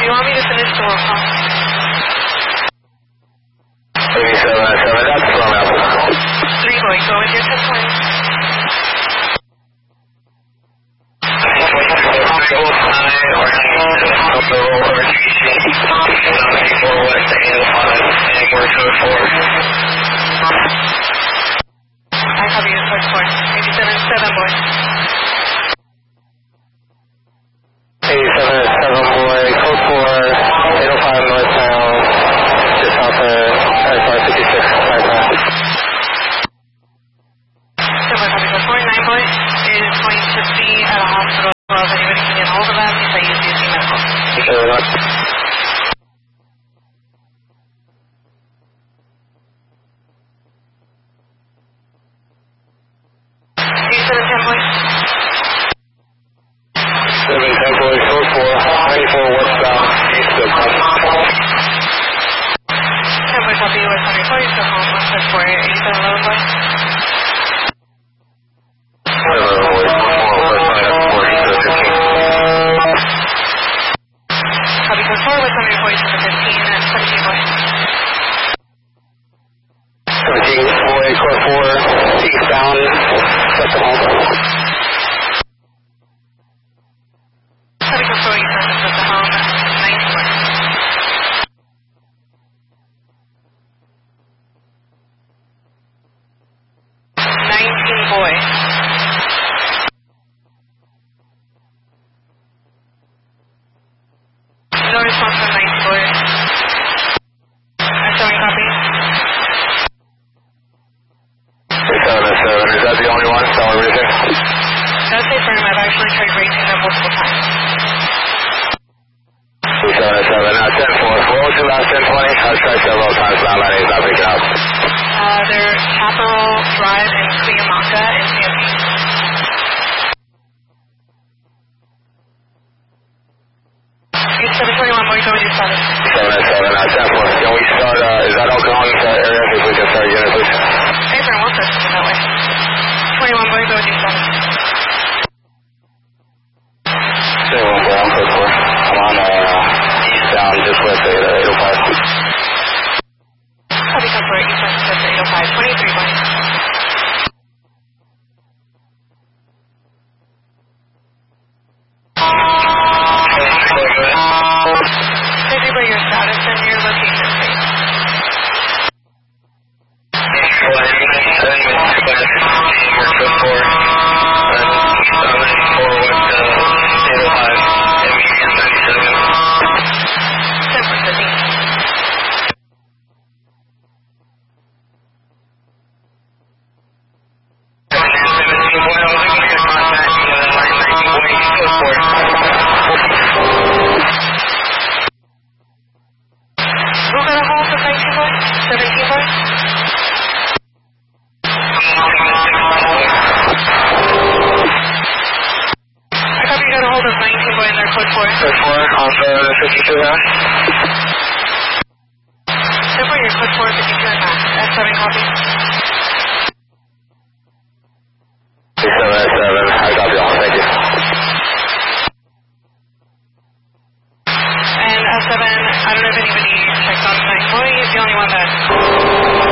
you want me to finish the roll call? 87, that's from Apple. 3 boy, go with your 1020. I copy you, code 4. 87-7 boy. 87-7 boy, code 4, 805 northbound, just off of 5556 northbound. 7 boy, copy code 4. 9 boy is going to be at a hospital. Well, if anybody can get a hold of them, if I use UC Medical. Sure, what? 87-10 boy. 710 boy, code 4, 94 westbound, east of 10 boy, copy you, West 94, you still home, 164, 87-11 boy. 7 boy, 4, west 94, east of 15. Copy code 4, West 94, east of 15, and 17 boy. 17 boy, code 4, eastbound, west of home. Copy code 4, eastbound, west of home, 19 boy. 19 boy. No response from 19 boy. I'm showing copy. 707, is that the only one? Is that what we're saying? Does say firm, I've actually tried raising them multiple times. 707, 10-4, what was your last 1020? I've tried several times, but my name's not picking up. They're Chaparral Drive in Cuyamaca in CMP. 8721 boy, go with your status. 707, 10-4. Can we start, is that Oklahoma area? If we can start unit, please. Hey, friend, we'll test it that way. 21 boy, go with your status. 21 boy, I'm code 4. I'm on, eastbound, just west of